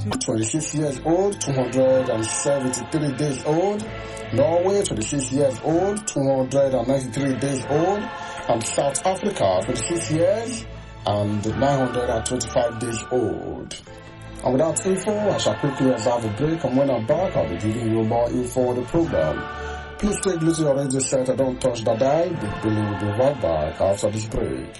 26 years old, 273 days old. Norway, 26 years old, 293 days old. And South Africa, 26 years and 925 days old. And with that info, I shall quickly observe a break, and when I'm back, I'll be giving you more info on the program. Please take little your radio set and don't touch the dial. Big Billy will be right back after this break.